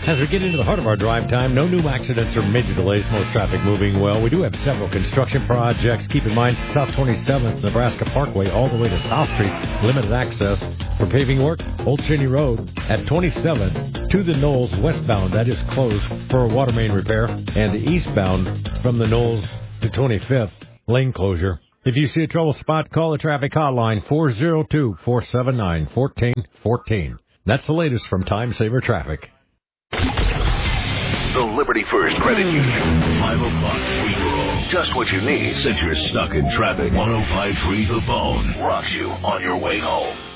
As we get into the heart of our drive time, no new accidents or major delays, most traffic moving well. We do have several construction projects. Keep in mind, South 27th Nebraska Parkway all the way to South Street, limited access for paving work. Old Cheney Road at 27 to the Knolls westbound, that is closed for a water main repair, and the eastbound from the Knolls to 25th, lane closure. If you see a trouble spot, call the traffic hotline 402-479-1414. That's the latest from Time Saver Traffic. The Liberty First Credit Union. 5 o'clock free-for-all. Just what you need since you're stuck in traffic. 105.3 The Bone rocks you on your way home.